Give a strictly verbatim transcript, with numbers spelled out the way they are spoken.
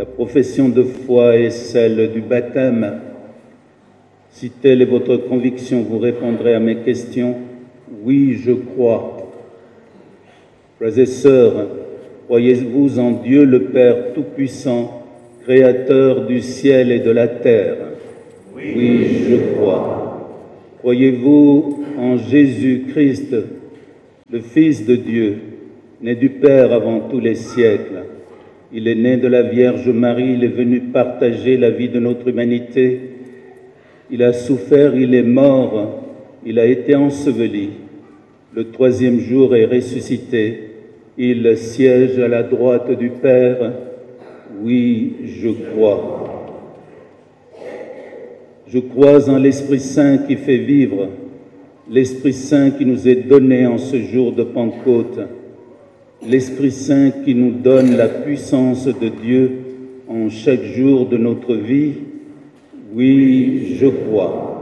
La profession de foi est celle du baptême. Si telle est votre conviction, vous répondrez à mes questions. Oui, je crois. Frères et sœurs, croyez-vous en Dieu le Père Tout-Puissant, Créateur du ciel et de la terre? Oui, oui je crois. Croyez-vous en Jésus-Christ, le Fils de Dieu, né du Père avant tous les siècles? Il est né de la Vierge Marie, il est venu partager la vie de notre humanité. Il a souffert, il est mort, il a été enseveli. Le troisième jour est ressuscité. Il siège à la droite du Père. Oui, je crois. Je crois en l'Esprit Saint qui fait vivre, l'Esprit Saint qui nous est donné en ce jour de Pentecôte, l'Esprit Saint qui nous donne la puissance de Dieu en chaque jour de notre vie. Oui, je crois.